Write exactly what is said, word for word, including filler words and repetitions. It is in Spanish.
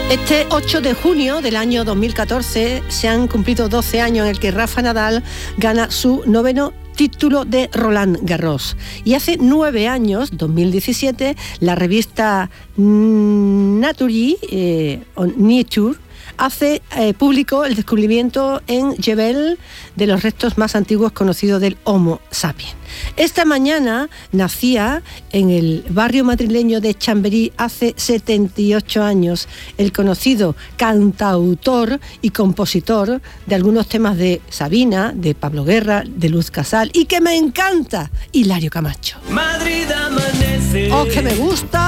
Este ocho de junio del año dos mil catorce se han cumplido doce años en el que Rafa Nadal gana su noveno título de Roland Garros. Y hace nueve años, dos mil diecisiete, la revista Nature, eh, Nature hace eh, público el descubrimiento en Yebel de los restos más antiguos conocidos del Homo sapiens. Esta mañana nacía en el barrio madrileño de Chamberí hace setenta y ocho años el conocido cantautor y compositor de algunos temas de Sabina, de Pablo Guerra, de Luz Casal y que me encanta, Hilario Camacho. Madrid amanece. ¡Oh, que me gusta!